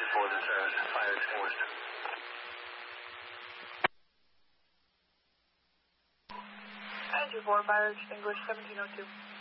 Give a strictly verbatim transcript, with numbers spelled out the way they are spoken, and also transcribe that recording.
for this uh, fire extinguished. Engine four, fire extinguished, seventeen oh two.